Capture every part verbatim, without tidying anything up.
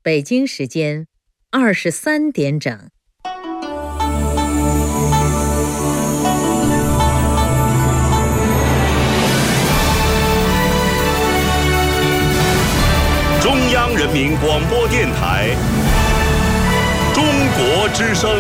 北京时间二十三点整。 中央人民广播电台中国之声。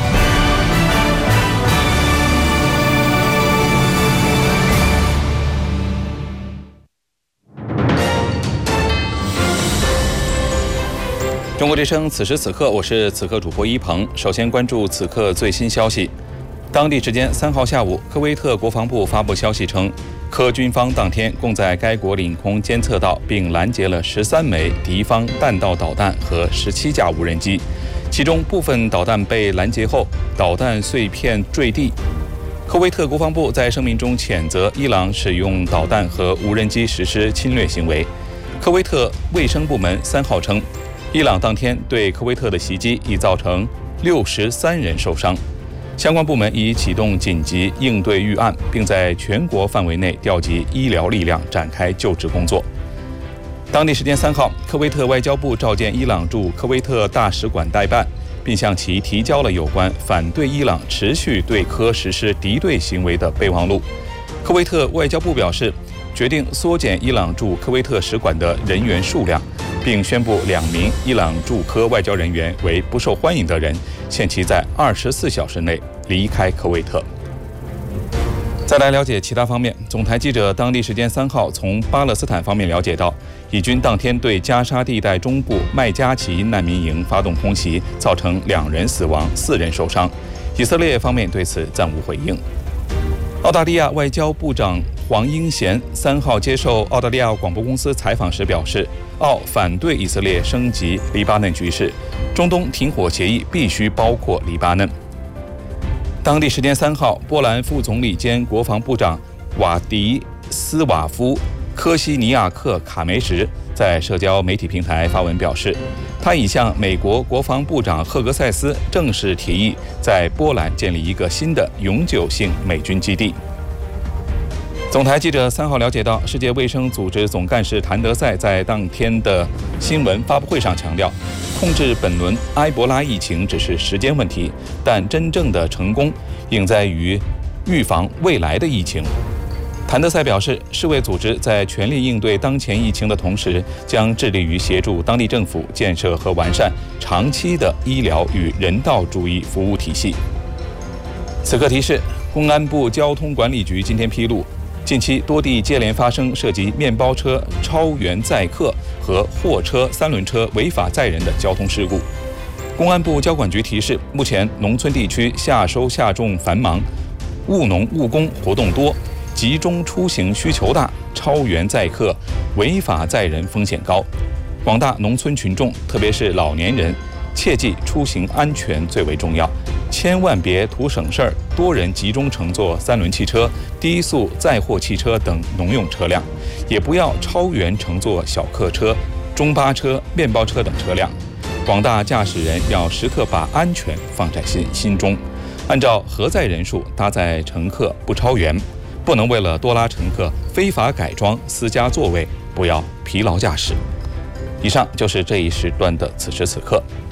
中国之声，此时此刻，我是此刻主播一鹏。首先关注此刻最新消息。当地时间三号下午，科威特国防部发布消息称，科军方当天共在该国领空监测到并拦截了十三枚敌方弹道导弹和十七架无人机，其中部分导弹被拦截后，导弹碎片坠地。科威特国防部在声明中谴责伊朗使用导弹和无人机实施侵略行为。科威特卫生部门三号称，伊朗当天对科威特的袭击已造成六十三人受伤，相关部门已启动紧急应对预案，并在全国范围内调集医疗力量展开救治工作。当地时间三号，科威特外交部召见伊朗驻科威特大使馆代办，并向其提交了有关反对伊朗持续对科实施敌对行为的备忘录。科威特外交部表示，决定缩减伊朗驻科威特使馆的人员数量，并宣布两名伊朗驻科外交人员为不受欢迎的人，限期在二十四小时内离开科威特。再来了解其他方面，总台记者当地时间三号从巴勒斯坦方面了解到，以军当天对加沙地带中部麦加齐难民营发动空袭，造成两人死亡、四人受伤。以色列方面对此暂无回应。澳大利亚外交部长黄英贤三号接受澳大利亚广播公司采访时表示，澳反对以色列升级黎巴嫩局势，中东停火协议必须包括黎巴嫩。当地时间三号，波兰副总理兼国防部长瓦迪斯瓦夫科西尼亚克卡梅什在社交媒体平台发文表示，他已向美国国防部长赫格塞斯正式提议在波兰建立一个新的永久性美军基地。总台记者三号了解到，世界卫生组织总干事谭德赛在当天的新闻发布会上强调，控制本轮埃博拉疫情只是时间问题，但真正的成功应在于预防未来的疫情。谭德赛表示，世卫组织在全力应对当前疫情的同时，将致力于协助当地政府建设和完善长期的医疗与人道主义服务体系。此刻提示，公安部交通管理局今天披露，近期多地接连发生涉及面包车超员载客和货车、三轮车违法载人的交通事故。公安部交管局提示，目前农村地区夏收夏种繁忙，务农务工活动多，集中出行需求大，超员载客、违法载人风险高。广大农村群众，特别是老年人，切记出行安全最为重要，千万别图省事儿，多人集中乘坐三轮汽车、低速载货汽车等农用车辆，也不要超员乘坐小客车、中巴车、面包车等车辆。广大驾驶人要时刻把安全放在心心中，按照核载人数搭载乘客，不超员，不能为了多拉乘客非法改装私家座位，不要疲劳驾驶。以上就是这一时段的此时此刻。